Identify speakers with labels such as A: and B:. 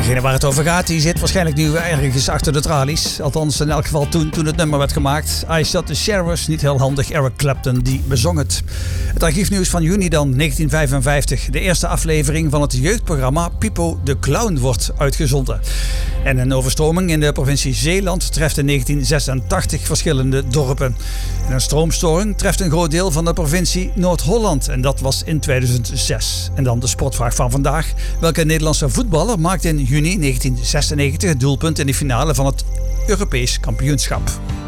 A: Degene waar het over gaat, die zit waarschijnlijk nu ergens achter de tralies. Althans, in elk geval toen het nummer werd gemaakt. I Shot the Sheriffs, niet heel handig. Eric Clapton, die bezong het. Het archiefnieuws van juni dan, 1955. De eerste aflevering van het jeugdprogramma Pipo de Clown wordt uitgezonden. En een overstroming in de provincie Zeeland treft in 1986 verschillende dorpen. En een stroomstoring treft een groot deel van de provincie Noord-Holland. En dat was in 2006. En dan de sportvraag van vandaag. Welke Nederlandse voetballer maakte in juni 1996 het doelpunt in de finale van het Europees kampioenschap?